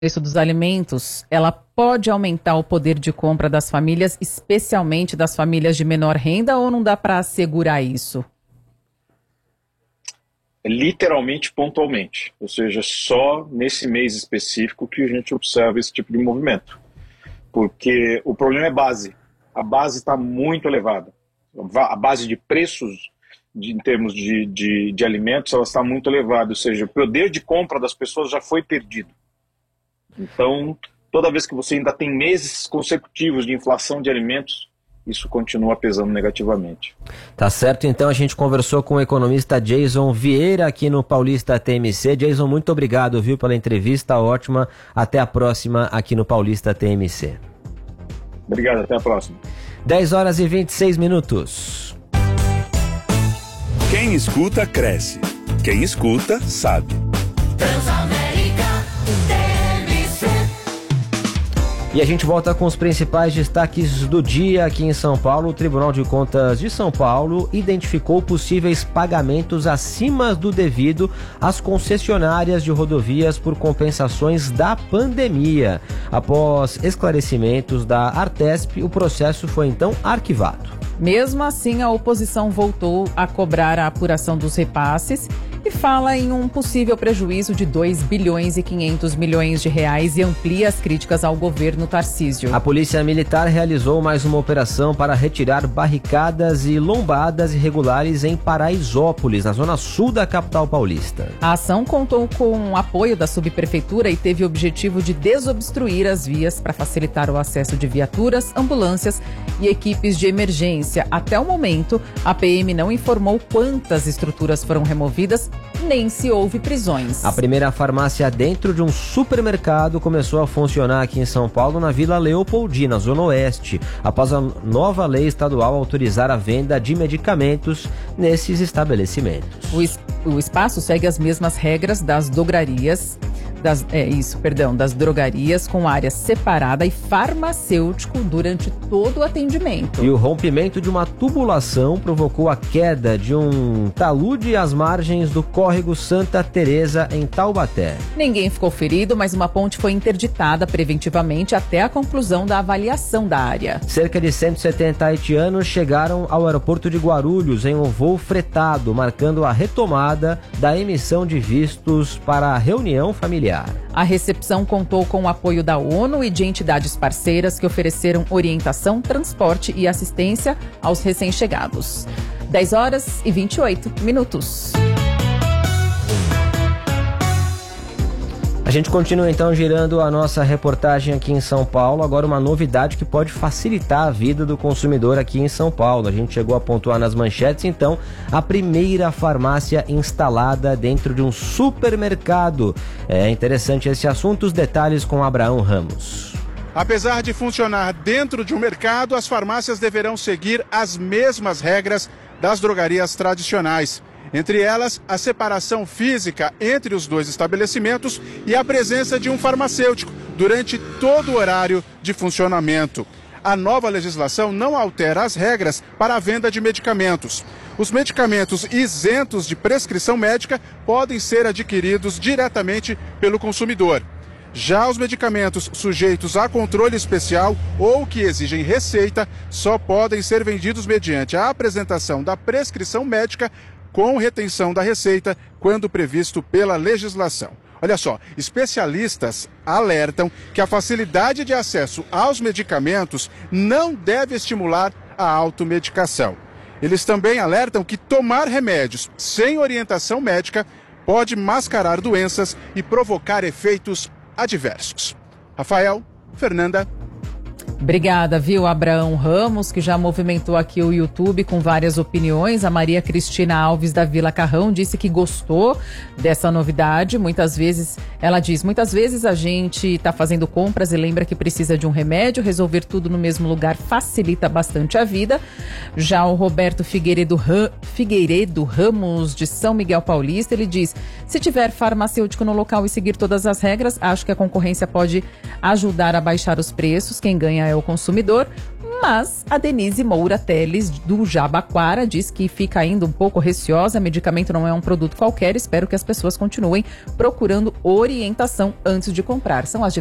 preço dos alimentos, ela pode aumentar o poder de compra das famílias, especialmente das famílias de menor renda, ou não dá para assegurar isso? Literalmente, pontualmente, ou seja, só nesse mês específico que a gente observa esse tipo de movimento, porque o problema é base, a base está muito elevada, a base de preços em termos de alimentos, ela está muito elevada, ou seja, o poder de compra das pessoas já foi perdido. Então, toda vez que você ainda tem meses consecutivos de inflação de alimentos, isso continua pesando negativamente. Tá certo, então a gente conversou com o economista Jason Vieira aqui no Paulista TMC. Jason, muito obrigado, viu, pela entrevista ótima. Até a próxima aqui no Paulista TMC. Obrigado, até a próxima. 10h26. Quem escuta, cresce. Quem escuta, sabe. E a gente volta com os principais destaques do dia aqui em São Paulo. O Tribunal de Contas de São Paulo identificou possíveis pagamentos acima do devido às concessionárias de rodovias por compensações da pandemia. Após esclarecimentos da Artesp, o processo foi então arquivado. Mesmo assim, a oposição voltou a cobrar a apuração dos repasses e fala em um possível prejuízo de 2 bilhões e 500 milhões de reais e amplia as críticas ao governo Tarcísio. A Polícia Militar realizou mais uma operação para retirar barricadas e lombadas irregulares em Paraisópolis, na zona sul da capital paulista. A ação contou com o apoio da subprefeitura e teve o objetivo de desobstruir as vias para facilitar o acesso de viaturas, ambulâncias e equipes de emergência. Até o momento, a PM não informou quantas estruturas foram removidas, nem se houve prisões. A primeira farmácia dentro de um supermercado começou a funcionar aqui em São Paulo, na Vila Leopoldina, zona oeste, após a nova lei estadual autorizar a venda de medicamentos nesses estabelecimentos. O espaço segue as mesmas regras das drogarias, das drogarias com área separada e farmacêutico durante todo o atendimento. E o rompimento de uma tubulação provocou a queda de um talude às margens do córrego Santa Teresa, em Taubaté. Ninguém ficou ferido, mas uma ponte foi interditada preventivamente até a conclusão da avaliação da área. Cerca de 170 haitianos chegaram ao aeroporto de Guarulhos em um voo fretado, marcando a retomada da emissão de vistos para a reunião familiar. A recepção contou com o apoio da ONU e de entidades parceiras que ofereceram orientação, transporte e assistência aos recém-chegados. 10h28. A gente continua então girando a nossa reportagem aqui em São Paulo. Agora uma novidade que pode facilitar a vida do consumidor aqui em São Paulo. A gente chegou a pontuar nas manchetes, então, a primeira farmácia instalada dentro de um supermercado. É interessante esse assunto, os detalhes com Abraão Ramos. Apesar de funcionar dentro de um mercado, as farmácias deverão seguir as mesmas regras das drogarias tradicionais. Entre elas, a separação física entre os dois estabelecimentos e a presença de um farmacêutico durante todo o horário de funcionamento. A nova legislação não altera as regras para a venda de medicamentos. Os medicamentos isentos de prescrição médica podem ser adquiridos diretamente pelo consumidor. Já os medicamentos sujeitos a controle especial ou que exigem receita só podem ser vendidos mediante a apresentação da prescrição médica com retenção da receita, quando previsto pela legislação. Olha só, especialistas alertam que a facilidade de acesso aos medicamentos não deve estimular a automedicação. Eles também alertam que tomar remédios sem orientação médica pode mascarar doenças e provocar efeitos adversos. Rafael, Fernanda. Obrigada, viu, Abraão Ramos, que já movimentou aqui o YouTube com várias opiniões. A Maria Cristina Alves da Vila Carrão disse que gostou dessa novidade. Muitas vezes a gente está fazendo compras e lembra que precisa de um remédio. Resolver tudo no mesmo lugar facilita bastante a vida. Já o Roberto Figueiredo Ramos, de São Miguel Paulista, ele diz: se tiver farmacêutico no local e seguir todas as regras, acho que a concorrência pode ajudar a baixar os preços. Quem ganha é o consumidor, Mas a Denise Moura Teles, do Jabaquara, diz que fica ainda um pouco receosa. Medicamento não é um produto qualquer. Espero que as pessoas continuem procurando orientação antes de comprar. São as